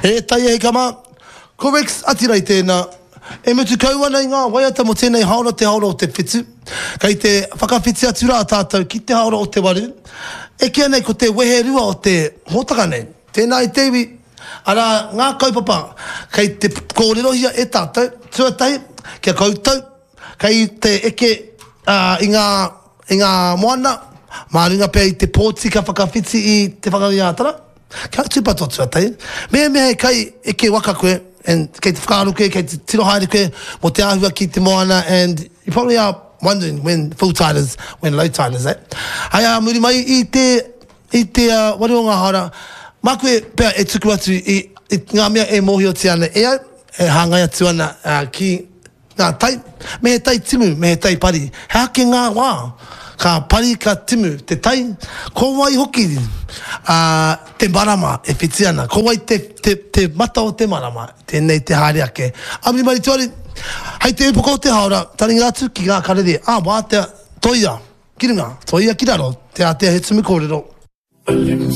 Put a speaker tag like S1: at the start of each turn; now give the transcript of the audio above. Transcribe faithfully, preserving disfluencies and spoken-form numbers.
S1: E tai e kama, Corex atira i tēnā. E me tu kauana i ngā waiata mo tēnei haora te haora o te whitu. Kei te whakawhiti atu rā tātou ki te haora o te waru. E kia nei ko te wehe rua o te hōtaka nei. Tēnā i tewi, ara ngā kaupapa, kei te kōrerohia e tātou, tuatai, kia koutou, kei te eke uh, i, ngā, i ngā moana, Māringa pēr i te pōti ka whakawhiti i te whakariatara. Kia tūpato tuatai. Mea mea he kai eke waka koe, and kei te whakaruke, kei te tirohaere koe, mo te ahua ki te moana, and you probably are wondering when full-timers, when low-timers, eh? Hai a muri mai i te, i te uh, wari o ngā hara, mā koe pēr e tuku atu i, i ngā mea e mohi o te ana e au, e hāngai atu ana uh, ki ngā tai, me he tai timu, me he tai pari. He ake ngā wā, ka pari ka timu te tai, ko wai hoki uh, te marama e whiti ana, ko wai te, te, te mata o te marama, tēnei te haere ake. Amiri mari tuari, hei te upoko te haora, taringi atu ki ngā karere, ah, wā te toia, kiringa, toia kiraro, te atea he tumu kōrero.